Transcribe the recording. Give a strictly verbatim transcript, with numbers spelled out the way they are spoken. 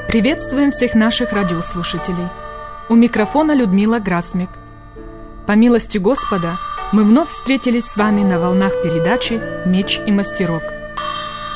Приветствуем всех наших радиослушателей. У микрофона Людмила Грасмик. По милости Господа мы вновь встретились с вами на волнах передачи «Меч и мастерок».